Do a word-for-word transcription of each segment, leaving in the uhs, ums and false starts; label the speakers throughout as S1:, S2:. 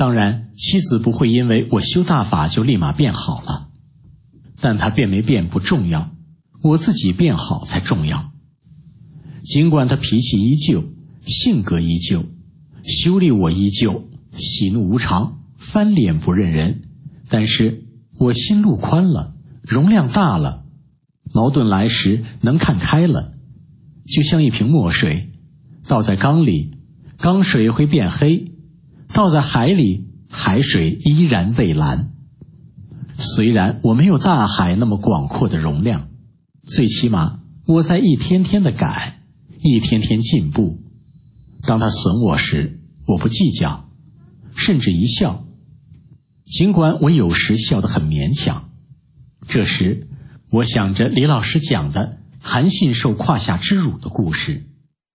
S1: 当然，妻子不会因为我修大法就立马变好了，但她变没变不重要，我自己变好才重要。尽管她脾气依旧，性格依旧，修理我依旧，喜怒无常，翻脸不认人，但是我心路宽了，容量大了，矛盾来时能看开了，就像一瓶墨水，倒在缸里，缸水会变黑，倒在海里，海水依然蔚蓝。虽然我没有大海那么广阔的容量，最起码我在一天天的改，一天天进步。当他损我时，我不计较，甚至一笑，尽管我有时笑得很勉强。这时我想着李老师讲的韩信受胯下之辱的故事。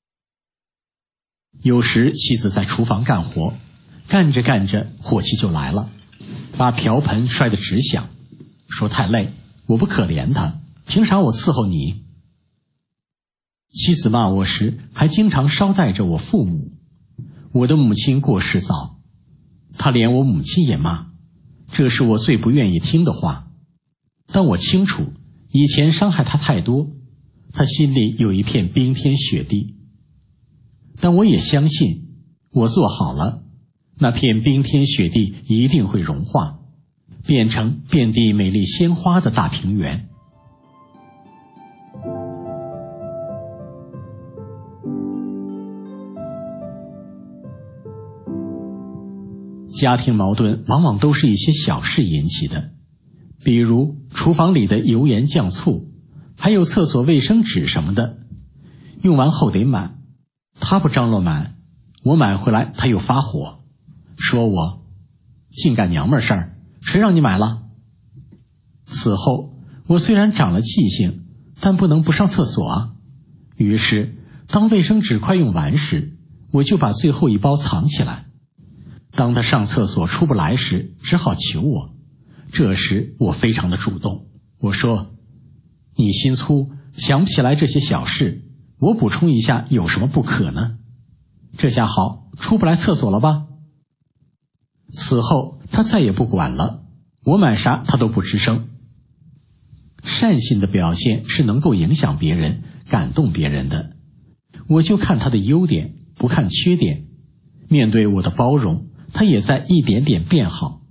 S1: 有时妻子在厨房干活，干着干着火气就来了，把瓢盆摔得直响，说太累，我不可怜他，凭啥我伺候你？妻子骂我时还经常捎带着我父母。我的母亲过世早，他连我母亲也骂，这是我最不愿意听的话。但我清楚以前伤害他太多，他心里有一片冰天雪地。但我也相信我做好了，那片冰天雪地一定会融化，变成遍地美丽鲜花的大平原。家庭矛盾往往都是一些小事引起的，比如厨房里的油盐酱醋，还有厕所卫生纸什么的，用完后得满，他不张罗满，我买回来他又发火，说我净干娘们事儿，谁让你买了？此后我虽然长了记性，但不能不上厕所啊。于是当卫生纸快用完时，我就把最后一包藏起来，当他上厕所出不来时，只好求我。这时我非常的主动，我说你心粗，想不起来这些小事，我补充一下有什么不可呢？这下好，出不来厕所了吧？此后他再也不管了，我买啥他都不吱声。善信的表现是能够影响别人，感动别人的。我就看他的优点，不看缺点。面对我的包容，他也在一点点变好。